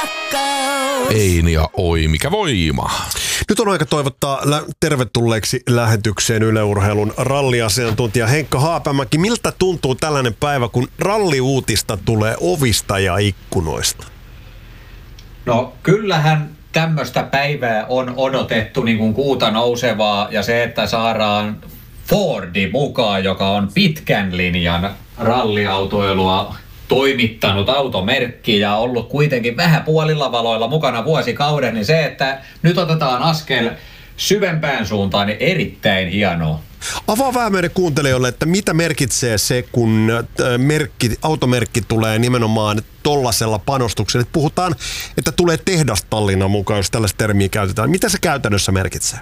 rakkaus. Ein ja oi, mikä voima. Nyt on aika toivottaa tervetulleeksi lähetykseen Yle Urheilun ralliasiantuntija Henkka Haapamäki. Miltä tuntuu tällainen päivä, kun ralliuutista tulee ovista ja ikkunoista? No kyllähän tämmöistä päivää on odotettu niin kuin kuuta nousevaa, ja se, että saadaan Fordi mukaan, joka on pitkän linjan ralliautoilua toimittanut automerkki ja ollut kuitenkin vähän puolilla valoilla mukana vuosikauden, niin se, että nyt otetaan askel syvempään suuntaan, niin erittäin hienoa. Avaa vähän meidän kuuntelijoille, että mitä merkitsee se, kun automerkki tulee nimenomaan tollasella panostuksella. Puhutaan, että tulee tehdastallinnan mukaan, jos tällaista termiä käytetään. Mitä se käytännössä merkitsee?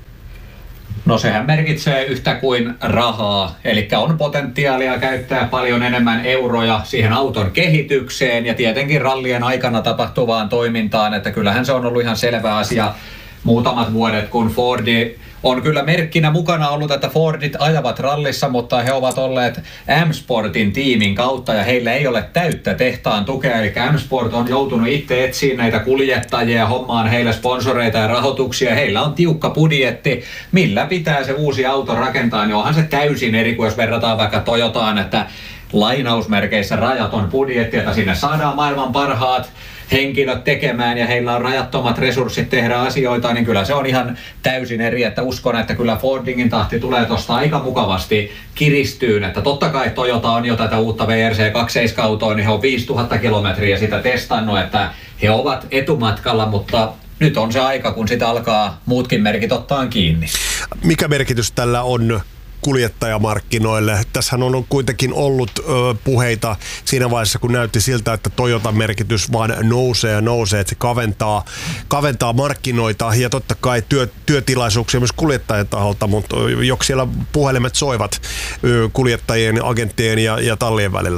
No sehän merkitsee yhtä kuin rahaa, eli on potentiaalia käyttää paljon enemmän euroja siihen auton kehitykseen ja tietenkin rallien aikana tapahtuvaan toimintaan, että kyllähän se on ollut ihan selvä asia muutamat vuodet, kun Fordi on kyllä merkkinä mukana ollut, että Fordit ajavat rallissa, mutta he ovat olleet M-Sportin tiimin kautta ja heillä ei ole täyttä tehtaan tukea, eli M-Sport on joutunut itse etsiä näitä kuljettajia ja hommaan heille sponsoreita ja rahoituksia. Heillä on tiukka budjetti, millä pitää se uusi auto rakentaa, niin onhan se täysin eri kuin jos verrataan vaikka Toyotaan, että lainausmerkeissä rajaton budjetti, että sinne saadaan maailman parhaat henkilöt tekemään ja heillä on rajattomat resurssit tehdä asioita, niin kyllä se on ihan täysin eri, että uskon, että kyllä Fordingin tahti tulee tuosta aika mukavasti kiristyyn, että totta kai Toyota on jo tätä uutta VRC 27-autoa, niin he on 5000 kilometriä sitä testannut, että he ovat etumatkalla, mutta nyt on se aika, kun sitä alkaa muutkin merkit ottaa kiinni. Mikä merkitys tällä on kuljettajamarkkinoille? Tässähän on kuitenkin ollut puheita siinä vaiheessa, kun näytti siltä, että Toyotan merkitys vaan nousee ja nousee, että se kaventaa markkinoita ja totta kai työtilaisuuksia myös kuljettajien taholta, mutta joksi siellä puhelimet soivat kuljettajien, agenttien ja tallien välillä?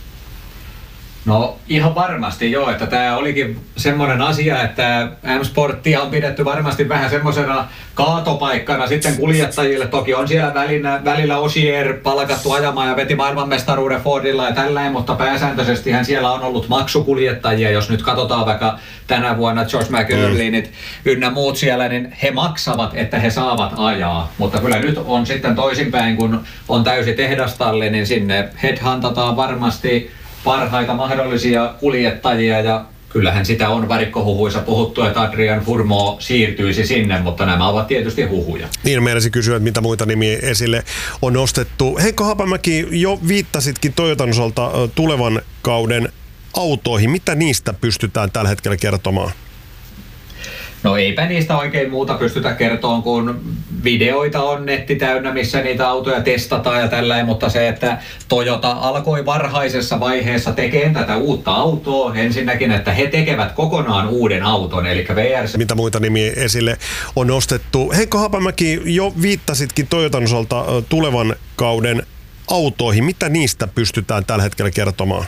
No ihan varmasti joo, että tämä olikin semmoinen asia, että M-Sporttia on pidetty varmasti vähän semmoisena kaatopaikkana sitten kuljettajille. Toki on siellä välillä Osier palkattu ajamaan ja veti maailmanmestaruuden Fordilla ja tälläin, mutta pääsääntöisestihän siellä on ollut maksukuljettajia. Jos nyt katsotaan vaikka tänä vuonna Josh McEarlinit ynnä muut siellä, niin he maksavat, että he saavat ajaa. Mutta kyllä nyt on sitten toisinpäin, kun on täysi tehdastalli, niin sinne headhuntataan varmasti parhaita mahdollisia kuljettajia ja kyllähän sitä on varikkohuhuissa puhuttu, että Adrian Furmo siirtyisi sinne, mutta nämä ovat tietysti huhuja. Niin, meinasin kysyä, että mitä muita nimiä esille on nostettu. Henkka Haapamäki, jo viittasitkin Toyotan osalta tulevan kauden autoihin. Mitä niistä pystytään tällä hetkellä kertomaan? No eipä niistä oikein muuta pystytä kertomaan, kun videoita on netti täynnä, missä niitä autoja testataan ja tällainen, mutta se, että Toyota alkoi varhaisessa vaiheessa tekemään tätä uutta autoa, ensinnäkin, että he tekevät kokonaan uuden auton, eli VRC. Mitä muita nimiä esille on nostettu? Henkka Haapamäki, jo viittasitkin Toyotan osalta tulevan kauden autoihin. Mitä niistä pystytään tällä hetkellä kertomaan?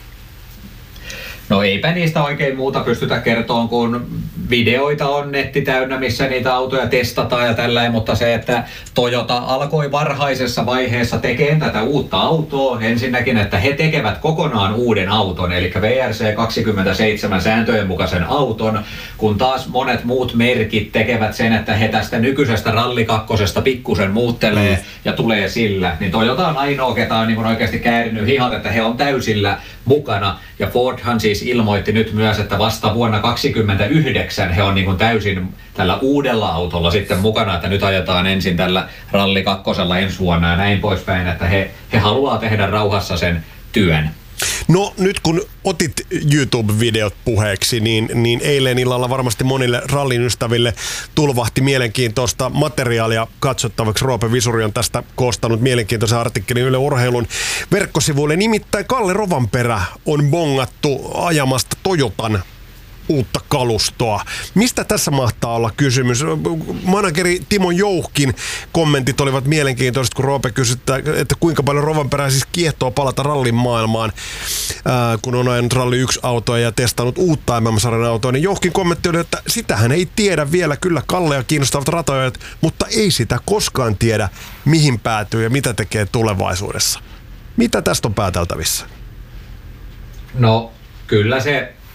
No eipä niistä oikein muuta pystytä kertomaan, kun videoita on netti täynnä, missä niitä autoja testataan ja tällainen, mutta se, että Toyota alkoi varhaisessa vaiheessa tekemään tätä uutta autoa, ensinnäkin, että he tekevät kokonaan uuden auton, eli VRC 27 sääntöjen mukaisen auton, kun taas monet muut merkit tekevät sen, että he tästä nykyisestä rallikakkosesta pikkusen muuttelee ja tulee sillä, niin Toyota on ainoa, ketä on niin oikeasti käärinyt hihat, että he on täysillä mukana, ja Fordhan siis ilmoitti nyt myös, että vasta vuonna 2029 he on niin kuin täysin tällä uudella autolla sitten mukana, että nyt ajetaan ensin tällä Ralli 2 ensi vuonna ja näin poispäin, että he haluaa tehdä rauhassa sen työn. No nyt kun otit YouTube-videot puheeksi, niin eilen illalla varmasti monille rallin ystäville tulvahti mielenkiintoista materiaalia katsottavaksi. Roope Visuri on tästä koostanut mielenkiintoisen artikkelin Yle Urheilun verkkosivuille. Nimittäin Kalle Rovanperä on bongattu ajamasta Toyotan uutta kalustoa. Mistä tässä mahtaa olla kysymys? Manageri Timo Jouhkin kommentit olivat mielenkiintoiset, kun Roope kysyi, että kuinka paljon Rovanperä siis kiehtoo palata rallin maailmaan, kun on ajanut Ralli 1-autoa ja testannut uutta MM-sarjan autoa. Niin Jouhkin kommentti oli, että sitähän ei tiedä vielä, kyllä Kallea kiinnostavat ratoajat, mutta ei sitä koskaan tiedä, mihin päätyy ja mitä tekee tulevaisuudessa. Mitä tästä on pääteltävissä? No kyllä se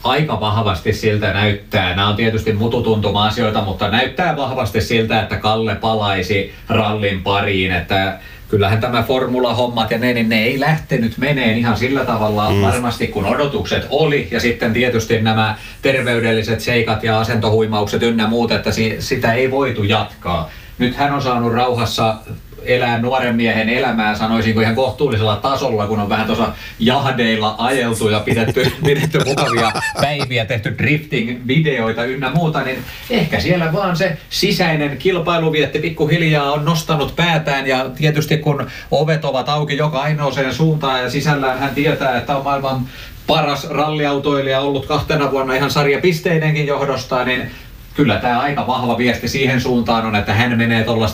aika vahvasti siltä näyttää. Nämä on tietysti mututuntuma-asioita, mutta näyttää vahvasti siltä, että Kalle palaisi rallin pariin, että kyllähän tämä formula-hommat ja ne ei lähtenyt meneen ihan sillä tavalla varmasti kun odotukset oli, ja sitten tietysti nämä terveydelliset seikat ja asentohuimaukset ynnä muut, että sitä ei voitu jatkaa. Nyt hän on saanut rauhassa elää nuoren miehen elämää, sanoisinko ihan kohtuullisella tasolla, kun on vähän tuossa jahdeilla ajeltu ja pidetty mukavia päiviä, tehty drifting-videoita ynnä muuta, niin ehkä siellä vaan se sisäinen kilpailuvietti pikkuhiljaa on nostanut päätään, ja tietysti kun ovet ovat auki joka ainoaseen suuntaan ja sisällään hän tietää, että on maailman paras ralliautoilija ollut 2 vuonna ihan sarjapisteidenkin johdosta, niin kyllä tämä aika vahva viesti siihen suuntaan on, että hän menee tuollaista